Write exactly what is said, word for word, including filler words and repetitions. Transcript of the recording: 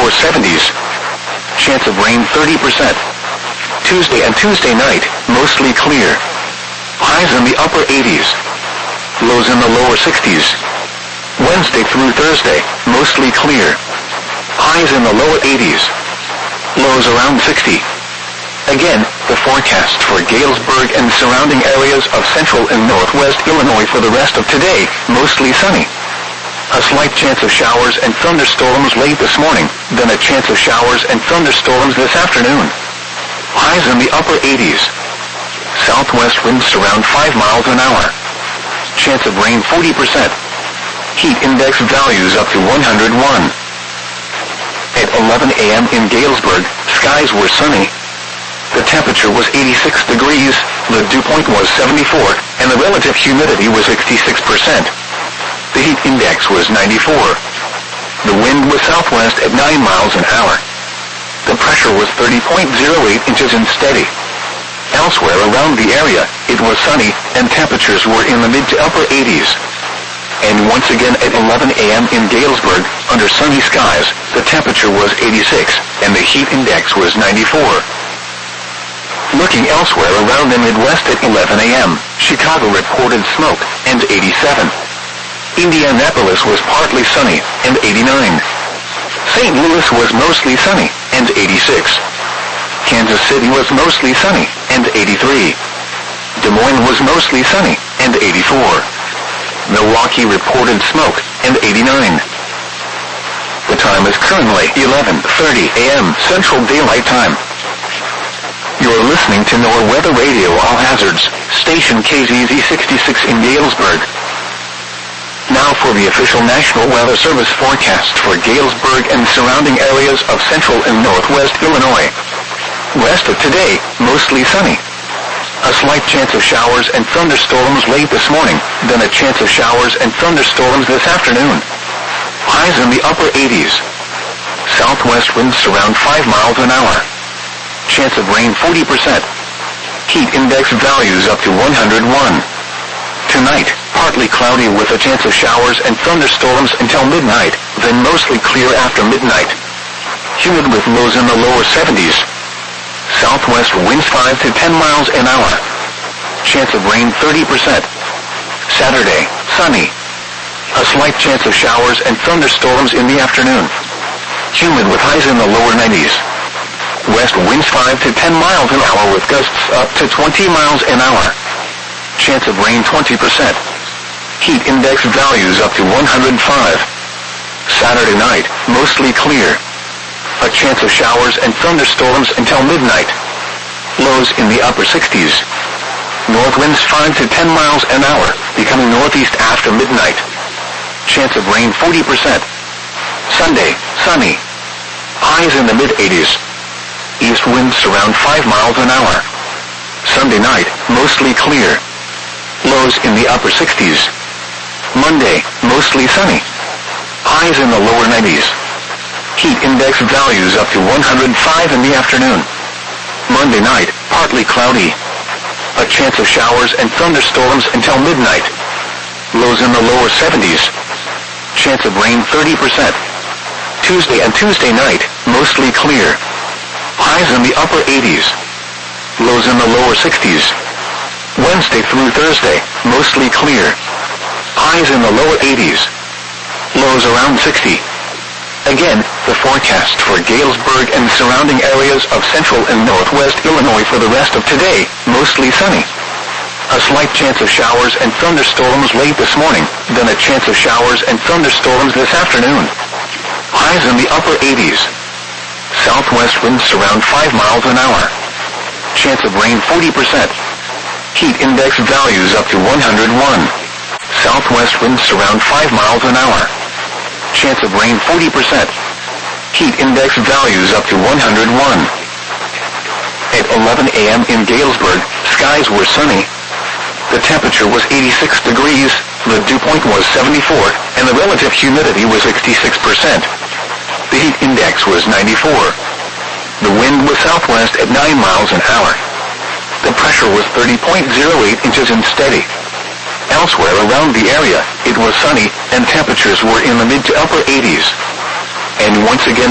lower seventies. Chance of rain thirty percent. Tuesday and Tuesday night, mostly clear. Highs in the upper eighties. Lows in the lower sixties. Wednesday through Thursday, mostly clear. Highs in the lower eighties. Lows around sixty. Again, the forecast for Galesburg and surrounding areas of central and northwest Illinois for the rest of today, mostly sunny. A slight chance of showers and thunderstorms late this morning, then a chance of showers and thunderstorms this afternoon. Highs in the upper eighties. Southwest winds around five miles an hour. Chance of rain forty percent. Heat index values up to one hundred one. At eleven a m in Galesburg, skies were sunny. The temperature was eighty-six degrees, the dew point was seventy-four, and the relative humidity was sixty-six percent. The heat index was ninety-four. The wind was southwest at nine miles an hour. The pressure was thirty point zero eight inches and steady. Elsewhere around the area, it was sunny, and temperatures were in the mid to upper eighties. And once again at eleven a m in Galesburg, under sunny skies, the temperature was eighty-six, and the heat index was ninety-four. Looking elsewhere around the Midwest at eleven a m, Chicago reported smoke, and eighty-seven. Indianapolis was partly sunny, and eighty-nine. Saint Louis was mostly sunny, and eighty-six. Kansas City was mostly sunny, and eighty-three. Des Moines was mostly sunny, and eighty-four. Milwaukee reported smoke, and eighty-nine. The time is currently eleven thirty a m Central Daylight Time. You're listening to NOAA Weather Radio All Hazards, station K Z Z sixty-six in Galesburg. Now for the official National Weather Service forecast for Galesburg and surrounding areas of central and northwest Illinois. Rest of today, mostly sunny. A slight chance of showers and thunderstorms late this morning, then a chance of showers and thunderstorms this afternoon. Highs in the upper eighties. Southwest winds around five miles an hour. Chance of rain forty percent. Heat index values up to one hundred one. Tonight, partly cloudy with a chance of showers and thunderstorms until midnight, then mostly clear after midnight. Humid with lows in the lower seventies. Southwest winds five to ten miles an hour. Chance of rain thirty percent. Saturday, sunny. A slight chance of showers and thunderstorms in the afternoon. Humid with highs in the lower nineties. West winds five to ten miles an hour with gusts up to twenty miles an hour. Chance of rain twenty percent. Heat index values up to one hundred five. Saturday night, mostly clear. A chance of showers and thunderstorms until midnight. Lows in the upper sixties. North winds five to ten miles an hour, becoming northeast after midnight. Chance of rain forty percent. Sunday, sunny. Highs in the mid eighties. East winds around five miles an hour. Sunday night, mostly clear. Lows in the upper sixties. Monday, mostly sunny. Highs in the lower nineties. Heat index values up to one hundred five in the afternoon. Monday night, partly cloudy. A chance of showers and thunderstorms until midnight. Lows in the lower seventies. Chance of rain thirty percent. Tuesday and Tuesday night, mostly clear. Highs in the upper eighties. Lows in the lower sixties. Wednesday through Thursday, mostly clear. Highs in the lower eighties. Lows around sixty. Again, the forecast for Galesburg and surrounding areas of central and northwest Illinois for the rest of today, mostly sunny. A slight chance of showers and thunderstorms late this morning, then a chance of showers and thunderstorms this afternoon. Highs in the upper eighties. Southwest winds around five miles an hour. Chance of rain forty percent. Heat index values up to one hundred one. Southwest winds around five miles an hour. Chance of rain forty percent. Heat index values up to one hundred one. At eleven a m in Galesburg, skies were sunny. The temperature was eighty-six degrees, the dew point was seventy-four, and the relative humidity was sixty-six percent. The heat index was ninety-four. The wind was southwest at nine miles an hour. The pressure was thirty point zero eight inches and steady. Elsewhere around the area, it was sunny, and temperatures were in the mid to upper eighties. And once again